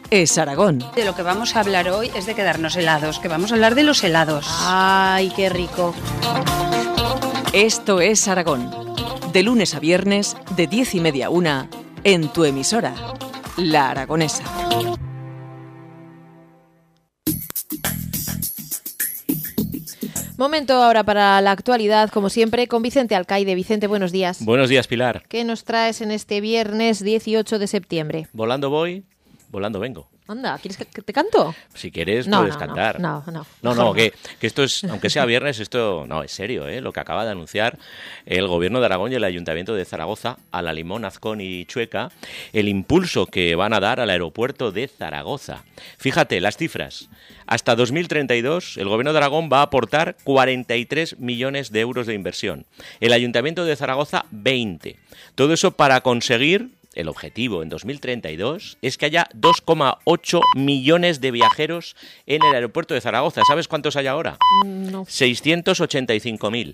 es Aragón. De lo que vamos a hablar hoy es de quedarnos helados, que vamos a hablar de los helados. ¡Ay, qué rico! Esto es Aragón. De lunes a viernes, de 10:30 a 1, en tu emisora, La Aragonesa. Momento ahora para la actualidad, como siempre, con Vicente Alcaide. Vicente, buenos días. Buenos días, Pilar. ¿Qué nos traes en este viernes 18 de septiembre? Volando voy, volando vengo. Anda, ¿quieres que te canto? Si quieres, No, puedes no, cantar. No, Que esto es, aunque sea viernes, esto no, es serio, lo que acaba de anunciar el Gobierno de Aragón y el Ayuntamiento de Zaragoza a la Limón, Azcón y Chueca, el impulso que van a dar al aeropuerto de Zaragoza. Fíjate, las cifras. Hasta 2032, el Gobierno de Aragón va a aportar 43 millones de euros de inversión. El Ayuntamiento de Zaragoza, 20. Todo eso para conseguir... El objetivo en 2032 es que haya 2,8 millones de viajeros en el aeropuerto de Zaragoza. ¿Sabes cuántos hay ahora? No. 685.000.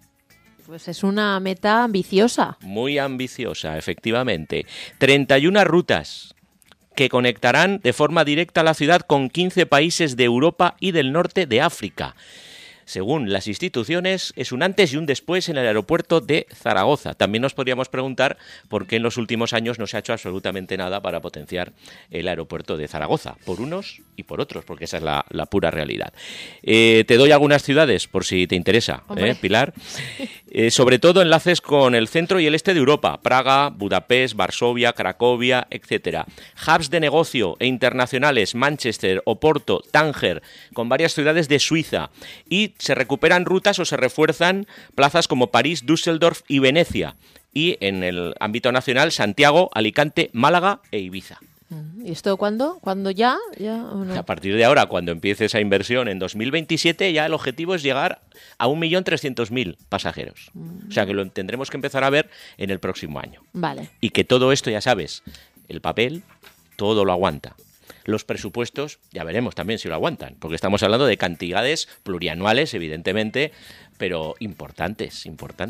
Pues es una meta ambiciosa. Muy ambiciosa, efectivamente. 31 rutas que conectarán de forma directa a la ciudad con 15 países de Europa y del norte de África. Según las instituciones, es un antes y un después en el aeropuerto de Zaragoza. También nos podríamos preguntar por qué en los últimos años no se ha hecho absolutamente nada para potenciar el aeropuerto de Zaragoza, por unos y por otros, porque esa es la pura realidad. Te doy algunas ciudades, por si te interesa, Pilar. Sobre todo enlaces con el centro y el este de Europa, Praga, Budapest, Varsovia, Cracovia, etcétera. Hubs de negocio e internacionales, Manchester, Oporto, Tánger, con varias ciudades de Suiza. Y se recuperan rutas o se refuerzan plazas como París, Düsseldorf y Venecia. Y en el ámbito nacional, Santiago, Alicante, Málaga e Ibiza. ¿Y esto cuándo? ¿Cuándo ya? ¿O no? A partir de ahora, cuando empiece esa inversión en 2027, ya el objetivo es llegar a 1.300.000 pasajeros. O sea que lo tendremos que empezar a ver en el próximo año. Vale. Y que todo esto, ya sabes, el papel, todo lo aguanta. Los presupuestos, ya veremos también si lo aguantan, porque estamos hablando de cantidades plurianuales, evidentemente, pero importantes.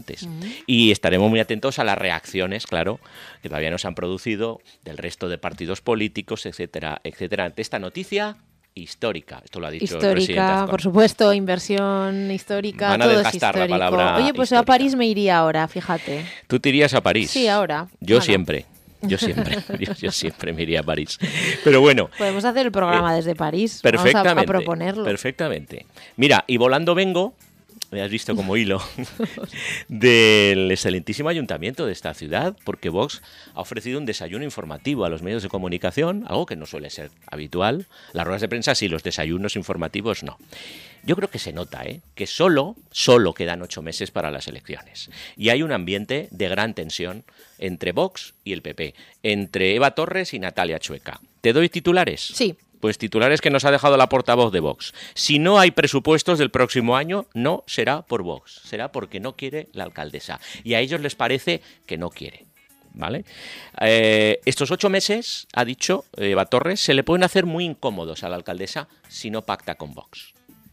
Y estaremos muy atentos a las reacciones, claro, que todavía no se han producido del resto de partidos políticos, etcétera, ante esta noticia histórica. Esto lo ha dicho el presidente Azcón. Por supuesto, inversión histórica, Van a todo desgastar es histórico. la palabra Oye, pues histórica. a París me iría ahora, fíjate. ¿Tú te irías a París? Sí, ahora. Yo siempre me iría a París. Pero bueno. Podemos hacer el programa desde París. Perfectamente. Vamos a proponerlo. Perfectamente. Mira, y volando vengo, me has visto como hilo, del excelentísimo ayuntamiento de esta ciudad, porque Vox ha ofrecido un desayuno informativo a los medios de comunicación, algo que no suele ser habitual. Las ruedas de prensa sí, los desayunos informativos no. Yo creo que se nota, que solo quedan 8 meses para las elecciones. Y hay un ambiente de gran tensión entre Vox y el PP, entre Eva Torres y Natalia Chueca. ¿Te doy titulares? Sí. Pues titulares que nos ha dejado la portavoz de Vox. Si no hay presupuestos del próximo año, no será por Vox, será porque no quiere la alcaldesa. Y a ellos les parece que no quiere. ¿Vale? Estos 8 meses, ha dicho Eva Torres, se le pueden hacer muy incómodos a la alcaldesa si no pacta con Vox.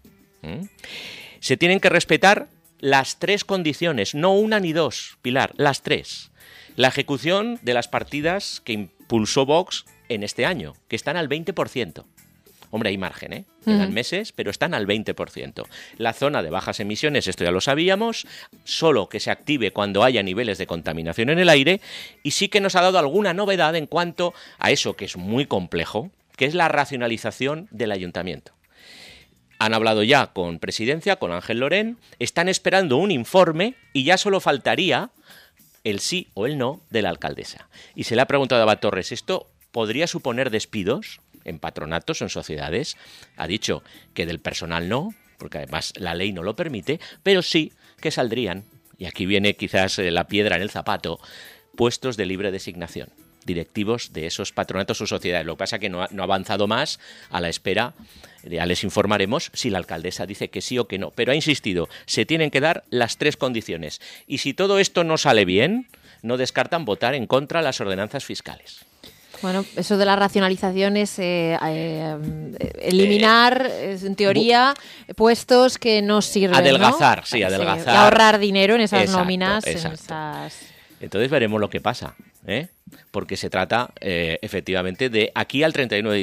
Se tienen que respetar las 3 condiciones, no una ni dos, Pilar, las 3. La ejecución de las partidas que impulsó Vox en este año, que están al 20%. Hombre, hay margen, quedan meses, pero están al 20%. La zona de bajas emisiones, esto ya lo sabíamos, solo que se active cuando haya niveles de contaminación en el aire, y sí que nos ha dado alguna novedad en cuanto a eso que es muy complejo, que es la racionalización del ayuntamiento. Han hablado ya con Presidencia, con Ángel Lorén, están esperando un informe y ya solo faltaría el sí o el no de la alcaldesa. Y se le ha preguntado a Eva Torres, ¿esto podría suponer despidos en patronatos o en sociedades? Ha dicho que del personal no, porque además la ley no lo permite, pero sí que saldrían, y aquí viene quizás la piedra en el zapato, puestos de libre designación, directivos de esos patronatos o sociedades. Lo que pasa es que no ha avanzado más a la espera. Ya les informaremos si la alcaldesa dice que sí o que no. Pero ha insistido, se tienen que dar las 3 condiciones. Y si todo esto no sale bien, no descartan votar en contra de las ordenanzas fiscales. Bueno, eso de la racionalización es eliminar, en teoría, puestos que no sirven, adelgazar, ¿no? Sí, adelgazar. Y ahorrar dinero en esas Exacto, nóminas. exacto. En esas... Entonces veremos lo que pasa, porque se trata efectivamente de aquí al 31 de